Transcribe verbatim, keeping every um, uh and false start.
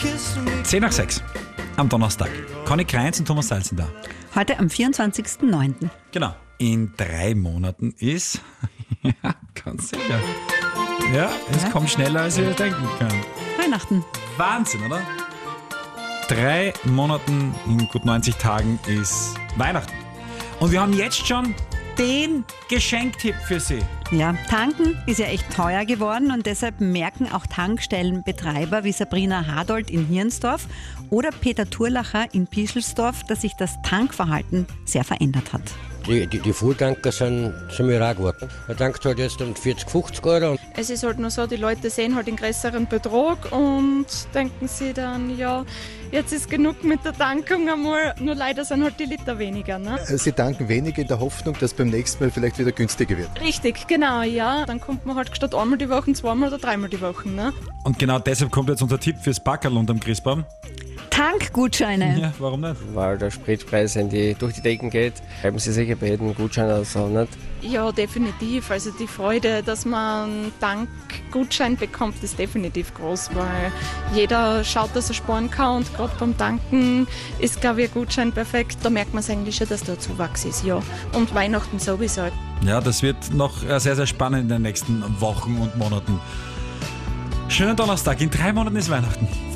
zehn nach sechs am Donnerstag. Conny Kreins und Thomas Seil sind da. Heute am vierundzwanzigsten neunten Genau. In drei Monaten ist... ja, ganz sicher. Ja, es Ja. kommt schneller, als ihr denken könnt. Weihnachten. Wahnsinn, oder? Drei Monaten in gut neunzig Tagen ist Weihnachten. Und wir haben jetzt schon den Geschenktipp für Sie. Ja, tanken ist ja echt teuer geworden und deshalb merken auch Tankstellenbetreiber wie Sabrina Hadold in Hirnsdorf oder Peter Turlacher in Pischelsdorf, dass sich das Tankverhalten sehr verändert hat. Die, die, die Fulltanker sind, sind mir auch geworden. Man tankt halt jetzt um vierzig, fünfzig Euro. Es ist halt nur so, die Leute sehen halt den größeren Betrag und denken sich dann, ja, jetzt ist genug mit der Tankung einmal, nur leider sind halt die Liter weniger. Ne? Sie tanken wenig in der Hoffnung, dass beim nächsten Mal vielleicht wieder günstiger wird. Richtig, genau, ja. Dann kommt man halt statt einmal die Woche, zweimal oder dreimal die Woche. Ne? Und genau deshalb kommt jetzt unser Tipp fürs Backerl unterm Christbaum. Tankgutscheine. Ja, warum nicht? Weil der Spritpreis in die, durch die Decken geht, schreiben Sie sicher bei jedem Gutschein aus, nicht? Ja, definitiv. Also die Freude, dass man einen Tankgutschein bekommt, ist definitiv groß, weil jeder schaut, dass er sparen kann und gerade beim Tanken ist, glaube ich, ein Gutschein perfekt. Da merkt man es eigentlich schon, dass da Zuwachs ist, ja. Und Weihnachten sowieso. Ja, das wird noch sehr, sehr spannend in den nächsten Wochen und Monaten. Schönen Donnerstag, in drei Monaten ist Weihnachten.